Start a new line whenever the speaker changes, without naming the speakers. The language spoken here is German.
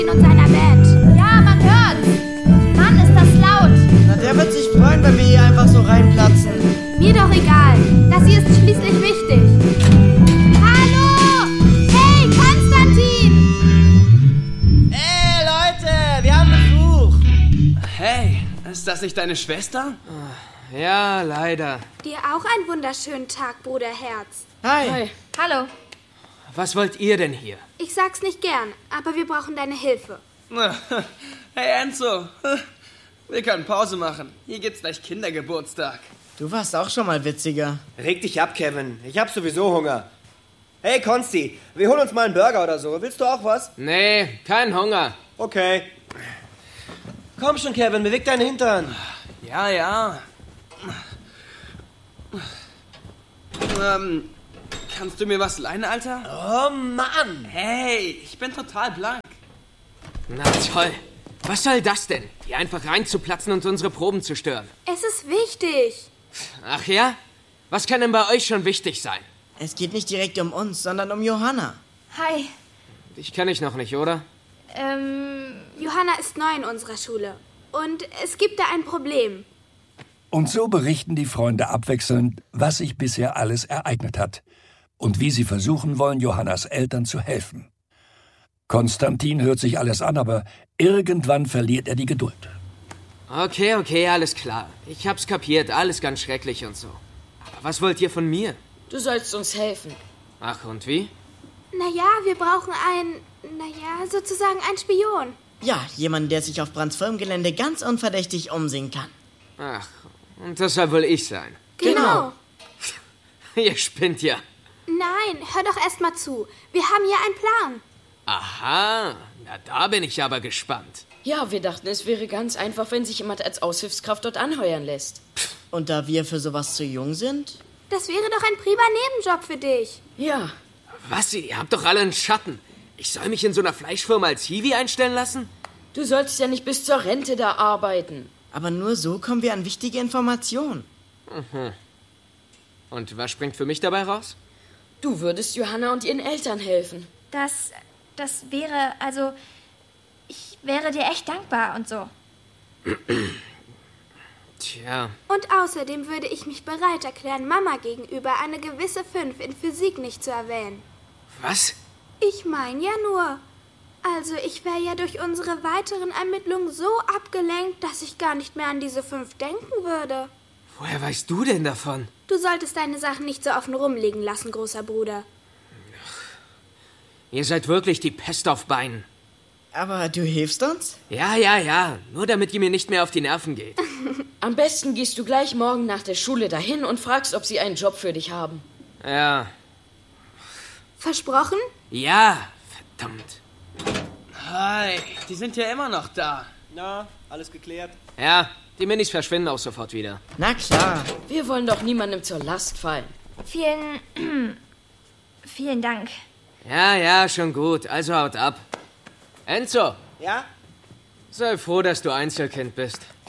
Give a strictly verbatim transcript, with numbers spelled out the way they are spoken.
und seiner Band.
Ja, man hört's. Mann, ist das laut.
Na, der wird sich freuen, wenn wir hier einfach so reinplatzen.
Mir doch egal. Das hier ist schließlich wichtig. Hallo! Hey, Konstantin!
Ey, Leute, wir haben Besuch.
Hey, ist das nicht deine Schwester?
Ja, leider.
Dir auch einen wunderschönen Tag, Bruder Herz.
Hi.
Hi.
Hallo.
Was wollt ihr denn hier?
Ich sag's nicht gern, aber wir brauchen deine Hilfe.
Hey Enzo, wir können Pause machen. Hier gibt's gleich Kindergeburtstag.
Du warst auch schon mal witziger.
Reg dich ab, Kevin. Ich hab sowieso Hunger. Hey, Konsti, wir holen uns mal einen Burger oder so. Willst du auch was?
Nee, kein Hunger.
Okay. Komm schon, Kevin, beweg deinen Hintern.
Ja, ja. Ähm, kannst du mir was leihen, Alter?
Oh, Mann.
Hey, ich bin total blank.
Na toll. Was soll das denn? Hier einfach reinzuplatzen und unsere Proben zu stören.
Es ist wichtig.
Ach ja? Was kann denn bei euch schon wichtig sein?
Es geht nicht direkt um uns, sondern um Johanna.
Hi.
Dich kenne ich noch nicht, oder?
Ähm,
Johanna ist neu in unserer Schule. Und es gibt da ein Problem.
Und so berichten die Freunde abwechselnd, was sich bisher alles ereignet hat und wie sie versuchen wollen, Johannas Eltern zu helfen. Konstantin hört sich alles an, aber irgendwann verliert er die Geduld.
Okay, okay, alles klar. Ich hab's kapiert, alles ganz schrecklich und so. Aber was wollt ihr von mir?
Du sollst uns helfen.
Ach, und wie?
Naja, wir brauchen einen, naja, sozusagen einen Spion.
Ja, jemanden, der sich auf Brands Firmengelände ganz unverdächtig umsehen kann.
Ach, und das soll wohl ich sein.
Genau.
Ihr spinnt ja.
Nein, hör doch erst mal zu. Wir haben hier einen Plan.
Aha, na da bin ich aber gespannt.
Ja, wir dachten, es wäre ganz einfach, wenn sich jemand als Aushilfskraft dort anheuern lässt.
Und da wir für sowas zu jung sind?
Das wäre doch ein prima Nebenjob für dich.
Ja.
Was, ihr habt doch alle einen Schatten. Ich soll mich in so einer Fleischfirma als Hiwi einstellen lassen?
Du sollst ja nicht bis zur Rente da arbeiten.
Aber nur so kommen wir an wichtige Informationen.
Mhm. Und was springt für mich dabei raus?
Du würdest Johanna und ihren Eltern helfen.
das, das wäre, also, ich wäre dir echt dankbar und so.
Tja.
Und außerdem würde ich mich bereit erklären, Mama gegenüber eine gewisse fünf in Physik nicht zu erwähnen.
Was?
Ich meine ja nur. Also, ich wäre ja durch unsere weiteren Ermittlungen so abgelenkt, dass ich gar nicht mehr an diese fünf denken würde.
Woher weißt du denn davon?
Du solltest deine Sachen nicht so offen rumliegen lassen, großer Bruder.
Ihr seid wirklich die Pest auf Beinen.
Aber du hilfst uns?
Ja, ja, ja. Nur damit ihr mir nicht mehr auf die Nerven geht.
Am besten gehst du gleich morgen nach der Schule dahin und fragst, ob sie einen Job für dich haben.
Ja.
Versprochen?
Ja, verdammt.
Hi, die sind ja immer noch da.
Na, alles geklärt?
Ja, die Minis verschwinden auch sofort wieder.
Na klar.
Wir wollen doch niemandem zur Last fallen.
Vielen, vielen Dank.
Ja, ja, schon gut. Also haut ab. Enzo,
Ja?
sei froh, dass du Einzelkind bist.